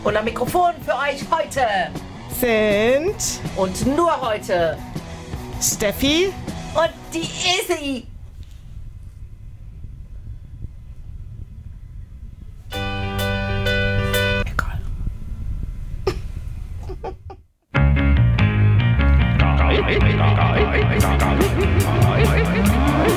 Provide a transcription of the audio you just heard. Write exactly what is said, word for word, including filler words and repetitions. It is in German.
Und am Mikrofon für euch heute sind und nur heute Steffi und die Isi.